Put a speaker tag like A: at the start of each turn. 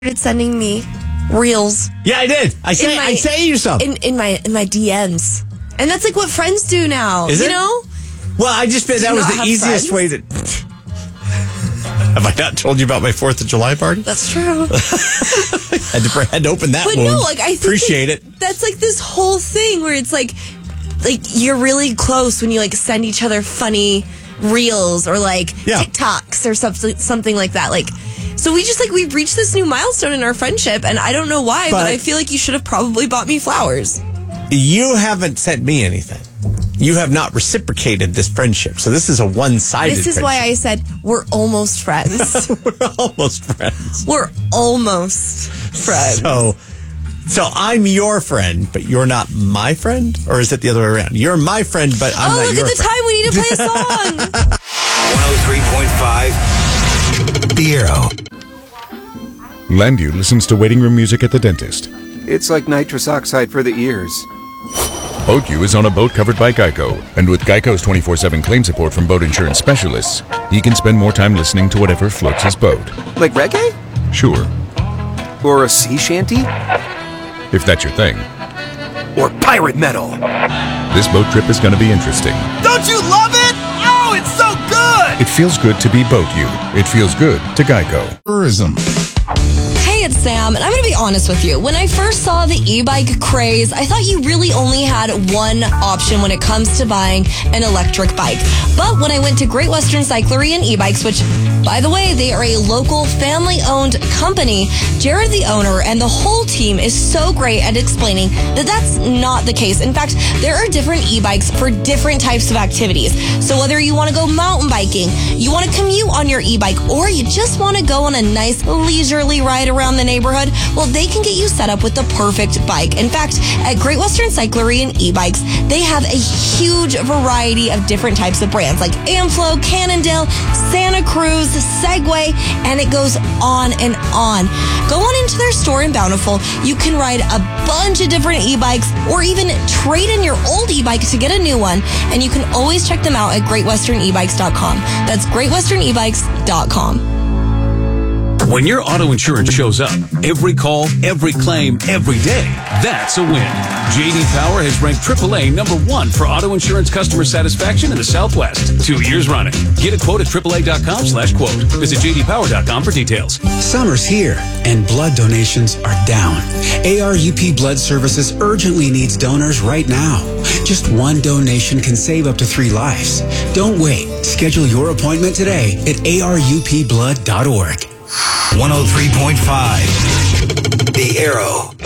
A: started sending me reels.
B: Yeah, I did. I say you something
A: in my DMs, and that's like what friends do now.
B: Is it?
A: You know?
B: Well, I just figured that was the easiest way to. Have I not told you about my 4th of July party?
A: That's true.
B: had to open that.
A: But
B: wound.
A: no, like I think
B: appreciate it.
A: That's like this whole thing where it's like you're really close when you like send each other funny reels or like TikToks or something like that. Like, so we've reached this new milestone in our friendship, and I don't know why, but I feel like you should have probably bought me flowers.
B: You haven't sent me anything. You have not reciprocated this friendship. So this is a one-sided
A: This is
B: friendship.
A: why I said we're almost friends.
B: We're almost friends.
A: We're almost friends.
B: So I'm your friend, but you're not my friend? Or is it the other way around? You're my friend, but I'm not your friend.
A: Oh, look at the time. We need to play a song.
C: 103.5 The Arrow.
D: Landu listens to waiting room music at the dentist.
E: It's like nitrous oxide for the ears.
D: BoatU is on a boat covered by Geico, and with Geico's 24/7 claim support from boat insurance specialists, he can spend more time listening to whatever floats his boat.
E: Like reggae?
D: Sure.
E: Or a sea shanty?
D: If that's your thing.
E: Or pirate metal?
D: This boat trip is going to be interesting.
C: Don't you love it? Oh, it's so good!
D: It feels good to be BoatU. It feels good to Geico.
F: Tourism.
A: Hey, it's Sam, and I'm going to be honest with you. When I first saw the e-bike craze, I thought you really only had one option when it comes to buying an electric bike. But when I went to Great Western Cyclery and E-Bikes, which, by the way, they are a local family-owned company, Jared, the owner, and the whole team is so great at explaining that that's not the case. In fact, there are different e-bikes for different types of activities. So whether you want to go mountain biking, you want to commute on your e-bike, or you just want to go on a nice leisurely ride around the neighborhood, well, they can get you set up with the perfect bike. In fact, at Great Western Cyclery and E-Bikes, they have a huge variety of different types of brands like Amflow, Cannondale, Santa Cruz, Segway, and it goes on and on. Go on into their store in Bountiful. You can ride a bunch of different e-bikes or even trade in your old e-bike to get a new one, and you can always check them out at GreatWesternEbikes.com. That's GreatWesternEbikes.com.
G: When your auto insurance shows up, every call, every claim, every day, that's a win. J.D. Power has ranked AAA #1 for auto insurance customer satisfaction in the Southwest 2 years running. Get a quote at AAA.com/quote. Visit JDPower.com for details.
H: Summer's here, and blood donations are down. ARUP Blood Services urgently needs donors right now. Just one donation can save up to 3 lives. Don't wait. Schedule your appointment today at arupblood.org.
C: 103.5 The Arrow.